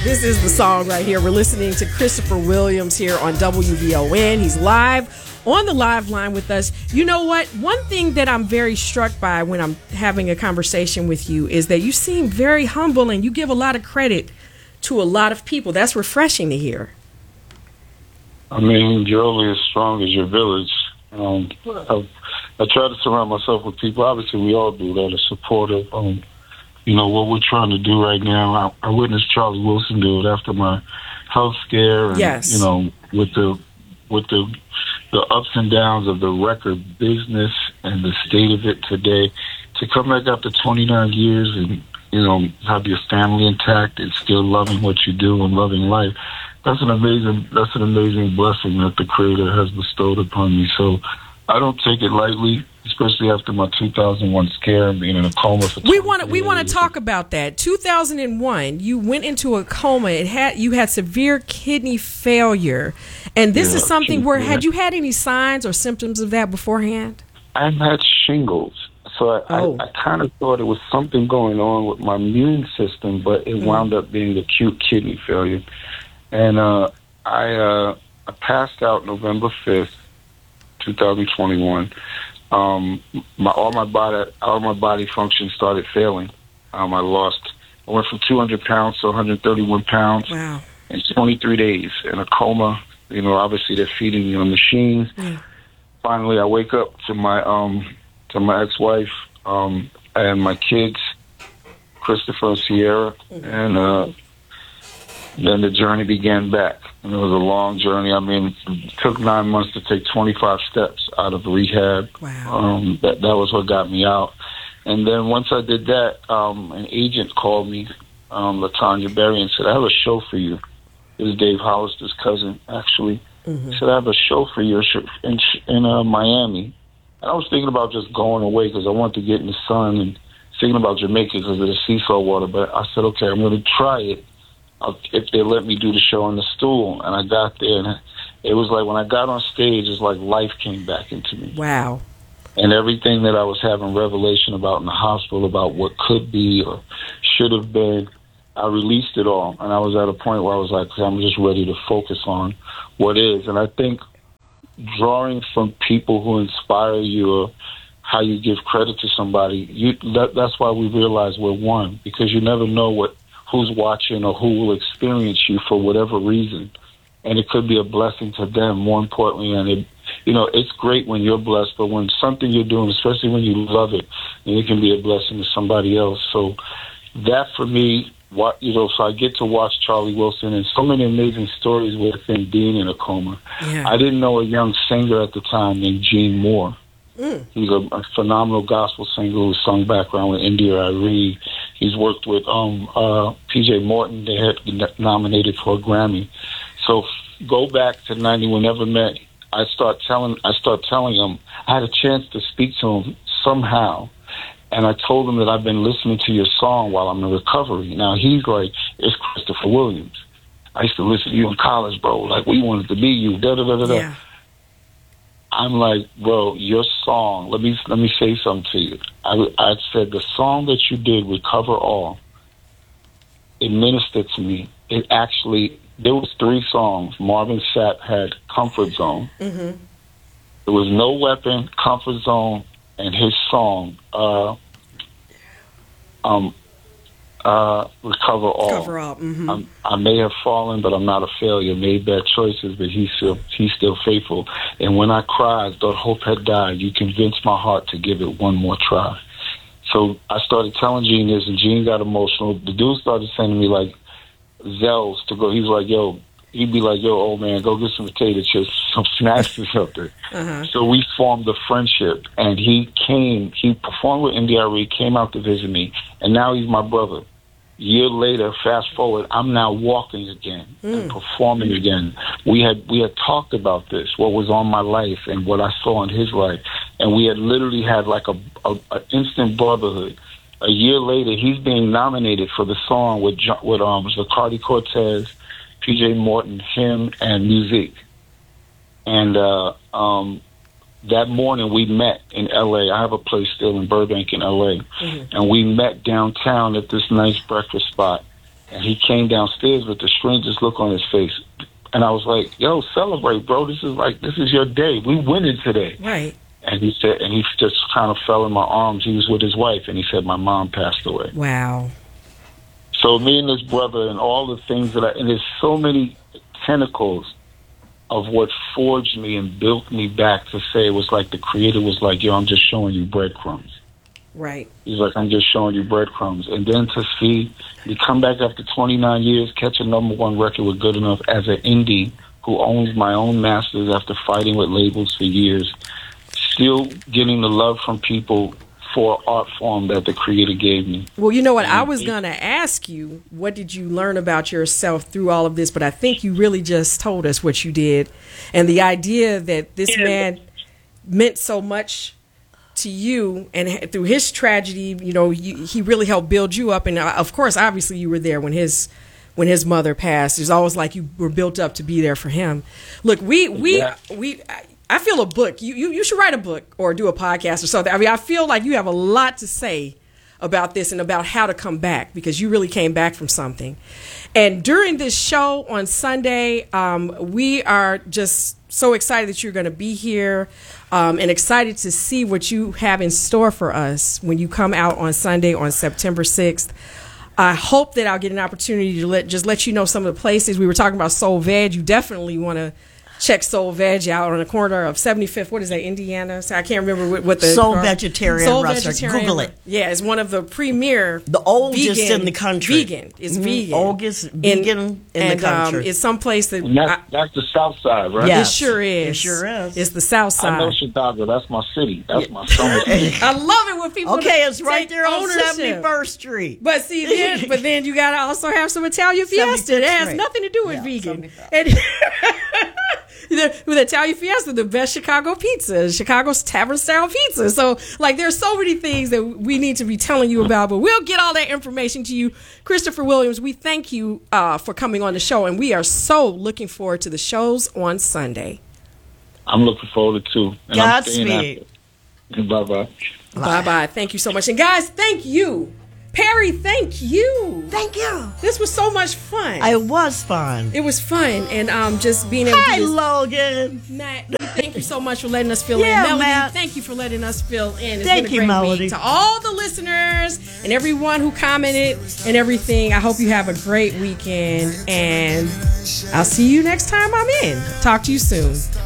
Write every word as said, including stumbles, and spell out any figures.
This is the song right here. We're listening to Christopher Williams here on W V O N. He's live on the live line with us. You know what? One thing that I'm very struck by when I'm having a conversation with you is that you seem very humble and you give a lot of credit to a lot of people. That's refreshing to hear. I mean, you're only as strong as your village. Um, I, I try to surround myself with people. Obviously, we all do that. Are supportive. Um, you know what we're trying to do right now. I, I witnessed Charlie Wilson do it after my health scare. And, yes. You know, with the with the the ups and downs of the record business and the state of it today, to come back after twenty-nine years and you know have your family intact and still loving what you do and loving life. That's an amazing. That's an amazing blessing that the Creator has bestowed upon me. So I don't take it lightly, especially after my two thousand one scare and being in a coma for. We want to. We want to talk about that. two thousand one, you went into a coma. It had you had severe kidney failure, and this yeah, is something where yeah. had you had any signs or symptoms of that beforehand? I've had shingles, so I, oh. I, I kind of thought it was something going on with my immune system, but it mm. wound up being acute kidney failure. And uh, I, uh, I passed out November fifth, twenty twenty-one. Um, my all my body all my body functions started failing. Um, I lost. I went from two hundred pounds to one hundred thirty-one pounds wow. in twenty-three days in a coma. You know, obviously they're feeding me on machines. Yeah. Finally, I wake up to my um, to my ex-wife um, and my kids, Christopher and Sierra, mm-hmm. and. Uh, Then the journey began back. And it was a long journey. I mean, it took nine months to take twenty-five steps out of rehab. Wow. Um, that, that was what got me out. And then once I did that, um, an agent called me, um, LaTanya Berry, and said, I have a show for you. It was Dave Hollister's cousin, actually. Mm-hmm. He said, I have a show for you in, in uh, Miami. And I was thinking about just going away because I wanted to get in the sun and thinking about Jamaica because of the seesaw water. But I said, okay, I'm going to try it. If they let me do the show on the stool. And I got there, and it was like when I got on stage, it's like life came back into me. Wow. And everything that I was having revelation about in the hospital, about what could be or should have been, I released it all. And I was at a point where I was like, I'm just ready to focus on what is. And I think drawing from people who inspire you or how you give credit to somebody, you that, that's why we realize we're one, because you never know what who's watching or who will experience you for whatever reason. And it could be a blessing to them, more importantly. And, it, you know, it's great when you're blessed, but when something you're doing, especially when you love it, and it can be a blessing to somebody else. So that, for me, what you know, so I get to watch Charlie Wilson and so many amazing stories with him being in a coma. Yeah. I didn't know a young singer at the time named Gene Moore. Mm. He's a, a phenomenal gospel singer who's sung background with India Arie. He's worked with um, uh, P J Morton. They had been nominated for a Grammy. So f- go back to ninety. We never met. I start telling. I start telling him. I had a chance to speak to him somehow, and I told him that I've been listening to your song while I'm in recovery. Now he's like, "It's Christopher Williams. I used to listen to you in college, bro. Like we wanted to be you." Da da da da da. Yeah. I'm like, bro, your song, let me let me say something to you. I, I said, the song that you did, Recover All, it ministered to me. It actually, there was three songs. Marvin Sapp had Comfort Zone. Mm-hmm. There was No Weapon, Comfort Zone, and his song, uh, um, uh, Recover All. Recover All. Mm-hmm. I may have fallen, but I'm not a failure. Made bad choices, but he's still he's still faithful. And when I cried, thought hope had died, you convinced my heart to give it one more try. So I started telling Gene this, and Gene got emotional. The dude started sending me like Zells to go. He's like, yo, he'd be like, yo, old man, go get some potato chips, some snacks or something. Uh-huh. So we formed a friendship, and he came, he performed with India Arie, came out to visit me, and now he's my brother. Year later, fast forward, I'm now walking again mm. and performing again. We had we had talked about this, what was on my life and what I saw in his life, and we had literally had like a, a, a instant brotherhood. A year later, he's being nominated for the song with John, with um Zacardi Cortez, P J Morton, him, and Musique. And uh, um, that morning we met in L A. I have a place still in Burbank in L A. Mm-hmm. And we met downtown at this nice breakfast spot. And he came downstairs with the strangest look on his face. And I was like, yo, celebrate, bro. This is like, this is your day. We winning today. Right. And he said, and he just kind of fell in my arms. He was with his wife, and he said, my mom passed away. Wow. So me and this brother and all the things that I, and there's so many tentacles of what forged me and built me back to say it was like the creator was like, yo, I'm just showing you breadcrumbs. Right. He's like, I'm just showing you breadcrumbs. And then to see you come back after twenty-nine years, catch a number one record with Good Enough as an indie who owns my own masters after fighting with labels for years, still getting the love from people for art form that the creator gave me. Well, you know what? I was going to ask you, what did you learn about yourself through all of this? But I think you really just told us what you did. And the idea that this man meant so much to you, and through his tragedy, you know, you, he really helped build you up. And uh, of course, obviously, you were there when his when his mother passed. It's always like you were built up to be there for him. Look, we we yeah. we. I feel a book. You, you you should write a book or do a podcast or something. I mean, I feel like you have a lot to say about this and about how to come back, because you really came back from something. And during this show on Sunday, um, we are just so excited that you're going to be here, um, and excited to see what you have in store for us when you come out on Sunday on September sixth. I hope that I'll get an opportunity to let just let you know some of the places. We were talking about Soul Veg. You definitely want to check Soul Veg out on the corner of seventy-fifth. What is that, Indiana? So I can't remember what, what the Soul car, Vegetarian Soul restaurant. Vegetarian, Google it. Yeah, it's one of the premier. The oldest vegan, in the country. Vegan. It's mm-hmm. vegan. Oldest vegan in, in and, the country. Um, it's someplace that and that's, that's the South Side, right? Yes. It sure is. It sure is. It's the South Side. I know Chicago. That's my city. That's my summer city. I love it when people. Okay, it's right take there on ownership. seventy-first Street. But see, then, but then you gotta also have some Italian Fiesta. It has nothing to do with yeah, vegan. And with Italian Fiesta, the best Chicago pizza, Chicago's tavern style pizza. So, like, there's so many things that we need to be telling you about, but we'll get all that information to you. Christopher Williams, we thank you uh, for coming on the show, and we are so looking forward to the shows on Sunday. I'm looking forward to it. Godspeed. Bye bye. Bye bye. Thank you so much, and guys, thank you. Perry, thank you. Thank you. This was so much fun. It was fun. It was fun, and um, just being able Hi, to. Hi, Logan. Matt, thank you so much for letting us fill yeah, in. Melody, Matt. thank you for letting us fill in. It's thank been a you, great Melody. week. To all the listeners and everyone who commented and everything, I hope you have a great weekend, and I'll see you next time I'm in. Talk to you soon.